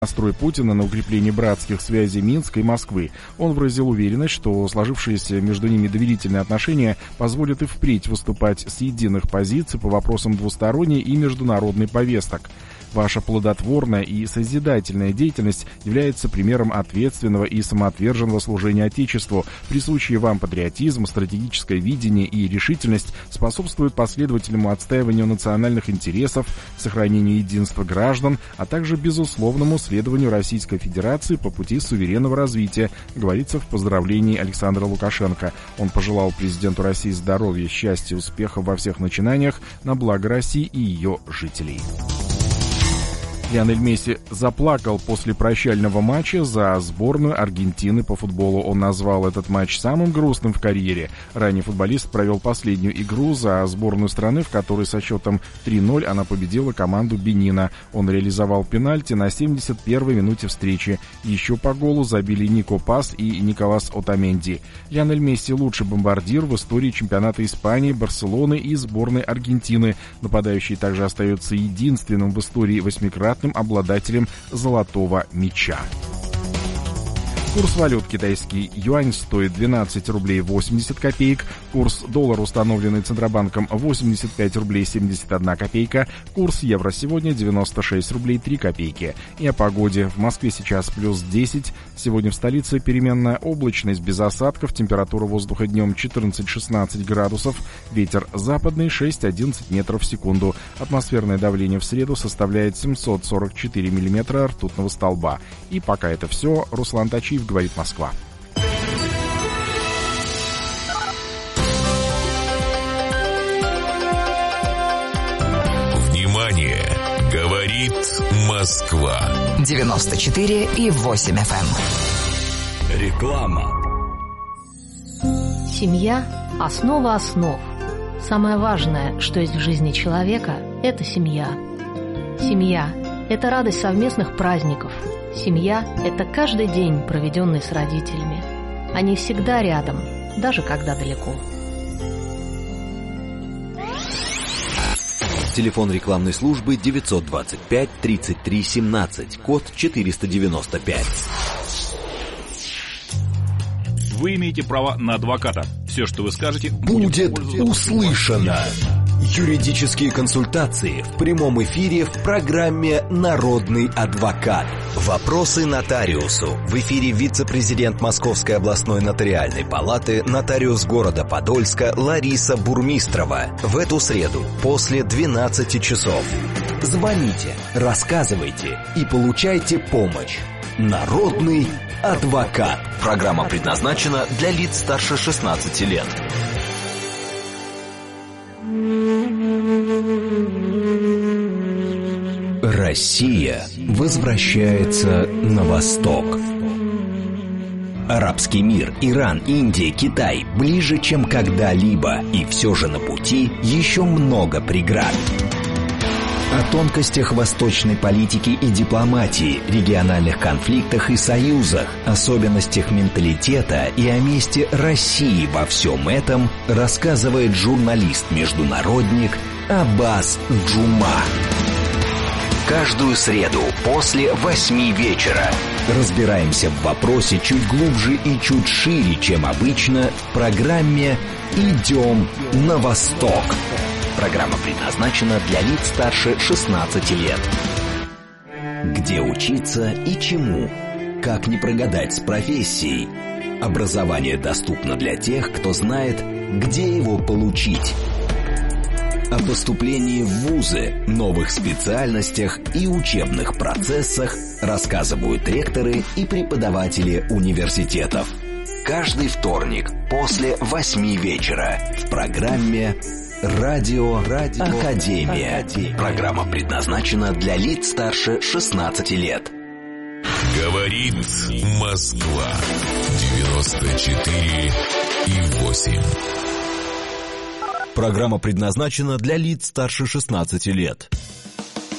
настрой Путина на укрепление братских связей Минска и Москвы. Он выразил уверенность, что сложившиеся между ними доверительные отношения позволят и впредь выступать с единых позиций по вопросам двусторонней и международной повесток. Ваша плодотворная и созидательная деятельность является примером ответственного и самоотверженного служения Отечеству. Присущие вам патриотизм, стратегическое видение и решительность способствуют последовательному отстаиванию национальных интересов, сохранению единства граждан, а также безусловному следованию Российской Федерации по пути суверенного развития, говорится в поздравлении Александра Лукашенко. Он пожелал президенту России здоровья, счастья, успехов во всех начинаниях на благо России и ее жителей. Лионель Месси заплакал после прощального матча за сборную Аргентины по футболу. Он назвал этот матч самым грустным в карьере. Ранее футболист провел последнюю игру за сборную страны, в которой со счетом 3-0 она победила команду Бенина. Он реализовал пенальти на 71-й минуте встречи. Еще по голу забили Нико Пас и Николас Отаменди. Лионель Месси — лучший бомбардир в истории чемпионата Испании, Барселоны и сборной Аргентины. Нападающий также остается единственным в истории восьмикратным обладателем золотого мяча. Курс валют: китайский юань стоит 12 рублей 80 копеек, курс доллара, установленный Центробанком, 85 рублей 71 копейка, курс евро сегодня 96 рублей 3 копейки. И о погоде. В Москве сейчас плюс 10, сегодня в столице переменная облачность без осадков, температура воздуха днем 14-16 градусов, ветер западный 6-11 метров в секунду, атмосферное давление в среду составляет 744 миллиметра ртутного столба. И пока это все. Руслан Тачиев, говорит Москва. Внимание! Говорит Москва. 94,8 FM. Реклама. Семья – основа основ. Самое важное, что есть в жизни человека – это семья. Семья – это радость совместных праздников. Семья – это каждый день, проведенный с родителями. Они всегда рядом, даже когда далеко. Телефон рекламной службы 925 33 17, код 495. Вы имеете право на адвоката. Все, что вы скажете, будет услышано. Юридические консультации в прямом эфире в программе «Народный адвокат». Вопросы нотариусу. В эфире вице-президент Московской областной нотариальной палаты, нотариус города Подольска Лариса Бурмистрова. В эту среду после 12 часов. Звоните, рассказывайте и получайте помощь. «Народный адвокат». Программа предназначена для лиц старше 16 лет. Россия возвращается на восток. Арабский мир, Иран, Индия, Китай ближе, чем когда-либо, и все же на пути еще много преград. О тонкостях восточной политики и дипломатии, региональных конфликтах и союзах, особенностях менталитета и о месте России во всем этом рассказывает журналист-международник Аббас Джума. Каждую среду после 8 вечера разбираемся в вопросе чуть глубже и чуть шире, чем обычно, в программе «Идем на восток». Программа предназначена для лиц старше 16 лет. Где учиться и чему? Как не прогадать с профессией? Образование доступно для тех, кто знает, где его получить. О поступлении в вузы, новых специальностях и учебных процессах рассказывают ректоры и преподаватели университетов. Каждый вторник после 8 вечера в программе «Радио Академия». Программа предназначена для лиц старше 16 лет. Говорит Москва. 94,8. Программа предназначена для лиц старше 16 лет.